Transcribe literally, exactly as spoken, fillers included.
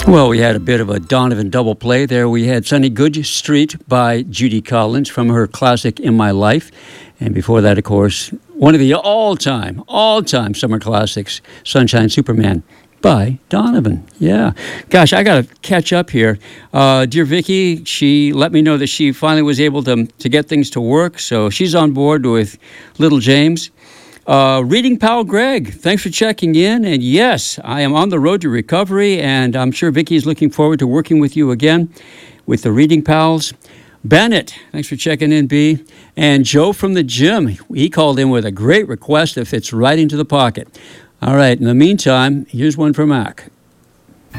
Well, we had a bit of a Donovan double play there. We had Sunny Good Street by Judy Collins from her classic In My Life. And before that, of course, one of the all-time, all-time summer classics, Sunshine Superman by Donovan. Yeah. Gosh, I got to catch up here. Uh, dear Vicki, she let me know that she finally was able to, to get things to work. So she's on board with little James. Uh, Reading Pal Greg, thanks for checking in. And yes, I am on the road to recovery, and I'm sure Vicki is looking forward to working with you again with the Reading Pals. Bennett, thanks for checking in, B. And Joe from the gym, he called in with a great request that fits right into the pocket. All right, in the meantime, here's one for Mac.